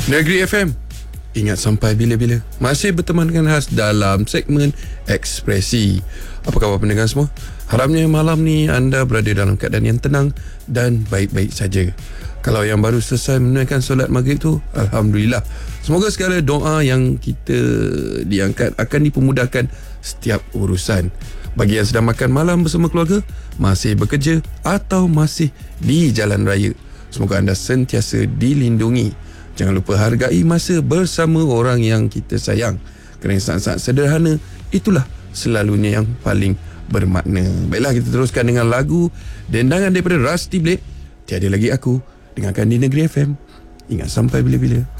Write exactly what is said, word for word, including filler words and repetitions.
Negeri F M, ingat sampai bila-bila. Masih berteman dengan khas dalam segmen Ekspresi. Apa khabar pendengar semua? Harapnya malam ni anda berada dalam keadaan yang tenang dan baik-baik saja. Kalau yang baru selesai menunaikan solat maghrib tu, Alhamdulillah. Semoga segala doa yang kita diangkat akan dipermudahkan setiap urusan. Bagi yang sedang makan malam bersama keluarga, masih bekerja atau masih di jalan raya, semoga anda sentiasa dilindungi. Jangan lupa hargai masa bersama orang yang kita sayang, kerana saat-saat sederhana itulah selalunya yang paling bermakna. Baiklah, kita teruskan dengan lagu dendangan daripada Rusty Blade, Tiada Lagi Aku. Dengarkan di Negeri F M. Ingat sampai bila-bila.